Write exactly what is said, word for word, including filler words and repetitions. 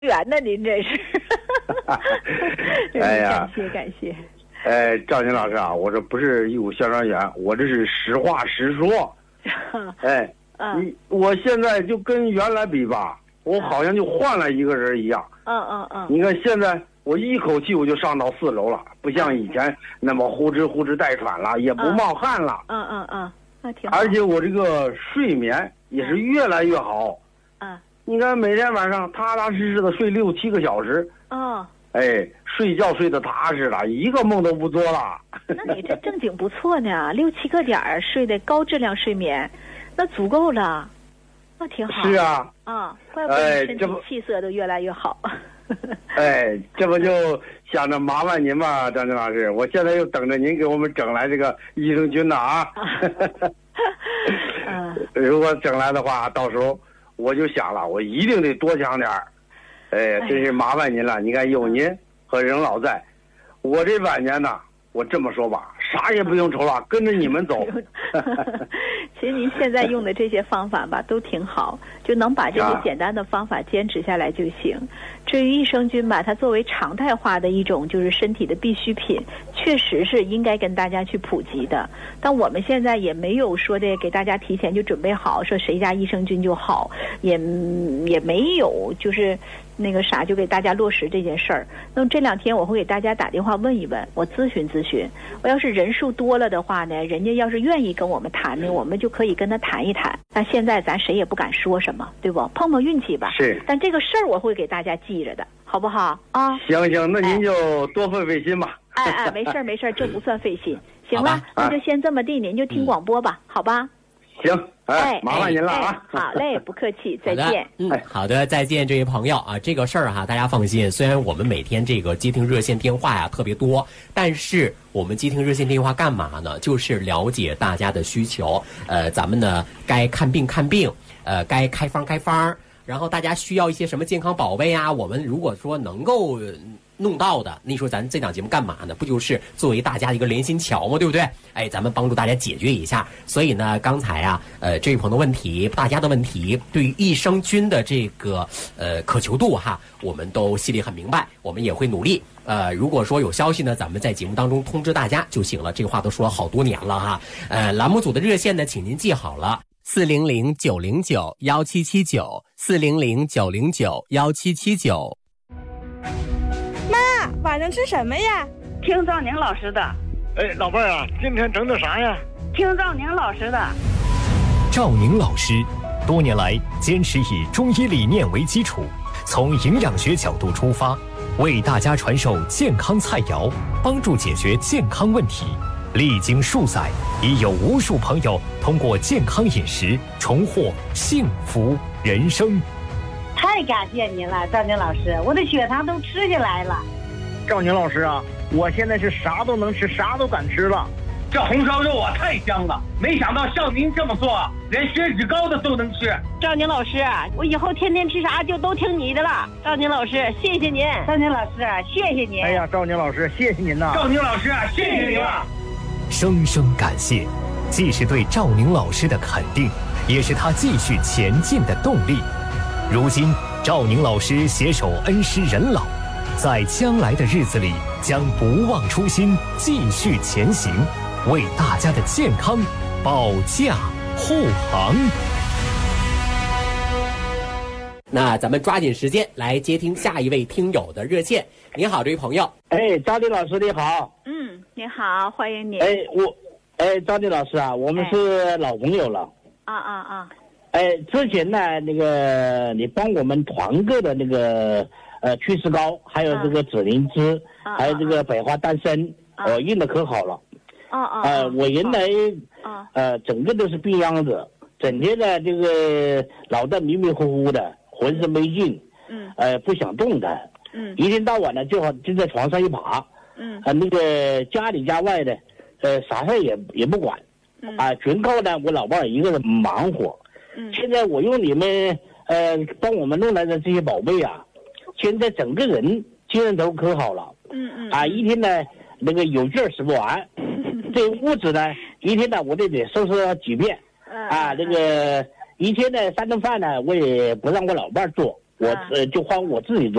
缘呢，您这是。 哎呀， 感谢感谢。 哎，赵宁老师啊，我这不是义务宣传员，我这是实话实说。哎， 嗯， 你我现在就跟原来比吧，我好像就换了一个人一样。 嗯嗯嗯。 你看现在我一口气我就上到四楼了，不像以前那么呼哧呼哧带喘了，也不冒汗了。 嗯嗯嗯，那挺好。 而且我这个睡眠也是越来越好。 嗯。 你看每天晚上踏踏实实的睡六七个小时。 哦。 哎，睡觉睡得踏实了，一个梦都不做了。 那你这正经不错呢，六七个点儿睡的高质量睡眠，那足够了，那挺好。 是啊。 啊，怪不得身体气色都越来越好。 哎，这不就想着麻烦您吧，张军老师，我现在又等着您给我们整来这个益生菌呢啊。 嗯。 如果整来的话，到时候我就想了，我一定得多抢点儿。哎，真是麻烦您了。你看有您和任老在，我这晚年呢，我这么说吧，啥也不用愁了，跟着你们走。 其实您现在用的这些方法吧，都挺好，就能把这些简单的方法坚持下来就行。至于益生菌吧，它作为常态化的一种就是身体的必需品，确实是应该跟大家去普及的。但我们现在也没有说的给大家提前就准备好，说谁家益生菌就好，也也没有就是那个啥就给大家落实这件事儿。那么这两天我会给大家打电话问一问，我咨询咨询。我要是人数多了的话呢，人家要是愿意跟我们谈呢，我们就可以跟他谈一谈。但现在咱谁也不敢说什么，对不？碰碰运气吧。 是。 但这个事儿我会给大家记着的，好不好啊？ 行行，那您就多费费心吧。 哎哎，没事儿没事儿，这不算费心。行了，那就先这么地，您就听广播吧，好吧？ 行，哎，麻烦您了啊！ 好嘞，不客气，再见。 嗯，好的，再见，这位朋友啊，这个事儿哈，大家放心。虽然我们每天这个接听热线电话呀特别多，但是我们接听热线电话干嘛呢？就是了解大家的需求。呃，咱们呢该看病看病，呃，该开方开方，然后大家需要一些什么健康宝贝啊，我们如果说能够弄到的，那说咱这档节目干嘛呢？不就是作为大家一个连心桥吗？对不对？哎，咱们帮助大家解决一下。所以呢，刚才啊，呃，这位朋友的问题，大家的问题，对于益生菌的这个呃渴求度哈，我们都心里很明白，我们也会努力。呃，如果说有消息呢，咱们在节目当中通知大家就行了。这个话都说了好多年了哈。呃，栏目组的热线呢，请您记好了。四零零九零九幺七七九，四零零九零九幺七七九。 妈，晚上吃什么呀？ 听赵宁老师的。 哎，老伴儿啊，今天整的啥呀？ 听赵宁老师的。 赵宁老师多年来坚持以中医理念为基础，从营养学角度出发，为大家传授健康菜肴，帮助解决健康问题。历经数载，已有无数朋友通过健康饮食重获幸福人生。 太感谢您了，赵宁老师，我的血糖都吃下来了。 赵宁老师啊，我现在是啥都能吃，啥都敢吃了。 这红烧肉啊太香了，没想到像您这么做，连血脂高的都能吃。 赵宁老师，我以后天天吃啥就都听你的了。赵宁老师，谢谢您。赵宁老师，谢谢您。 哎呀，赵宁老师，谢谢您呐。 赵宁老师，谢谢您了。 声声感谢，既是对赵宁老师的肯定，也是他继续前进的动力。如今，赵宁老师携手恩师人老，在将来的日子里将不忘初心，继续前行，为大家的健康保驾护航。 那咱们抓紧时间来接听下一位听友的热线。你好，这位朋友。 哎，张丽老师你好。 嗯，你好，欢迎你。 哎，我，哎，张丽老师啊，我们是老朋友了。 啊啊啊！ 哎，之前呢，那个你帮我们团购的那个呃祛湿膏，还有这个紫灵芝， 啊、 还有这个百花丹参， 啊、 呃，用的可好了。 啊啊！ 呃，我原来啊呃整个都是病秧子，整天呢这个脑袋迷迷糊糊的，浑身没劲， 嗯， 呃，不想动弹， 嗯， 一天到晚呢就好就在床上一爬， 嗯， 呃，那个家里家外的，呃，啥事也也不管， 嗯， 啊，全靠呢我老伴儿一个人忙活。 嗯， 现在我用你们呃帮我们弄来的这些宝贝啊，现在整个人精神头可好了。 嗯嗯。 啊，一天呢那个有劲儿使不完，这屋子呢一天呢我得得收拾几遍。啊，那个一天呢三顿饭呢我也不让我老伴儿做， 我呃就换我自己做。